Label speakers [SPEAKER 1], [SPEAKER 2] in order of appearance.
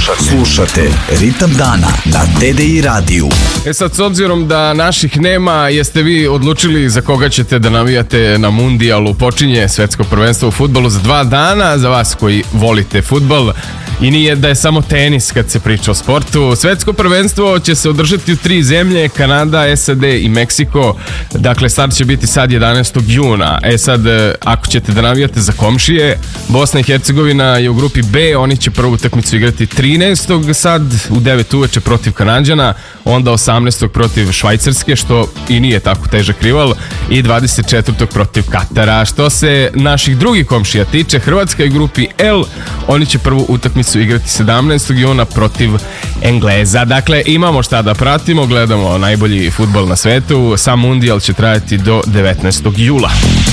[SPEAKER 1] Slušate Ritam dana na TDI radiju.
[SPEAKER 2] Sad, s obzirom da naših nema, jeste vi odlučili za koga ćete da navijate na mundijalu? Počinje svetsko prvenstvo u fudbalu za 2 dana, za vas koji volite fudbal. I nije da je samo tenis kad se priča o sportu. Svetsko prvenstvo će se održati u 3 zemlje, Kanada, SAD i Meksiko. Dakle, start će biti sad 11. juna. Sad, ako ćete da navijate za komšije, Bosna i Hercegovina je u grupi B, oni će prvu utakmicu igrati 13. sad u 9 uveče protiv Kanađana, onda 18. protiv Švajcarske, što i nije tako težak rival, i 24. protiv Katara. Što se naših drugih komšija tiče, Hrvatska je u grupi L, oni će prvu utakmicu igrati 17. juna protiv Engleza. Dakle, imamo šta da pratimo, gledamo najbolji fudbal na svetu. Sam mundijal će trajati do 19. jula.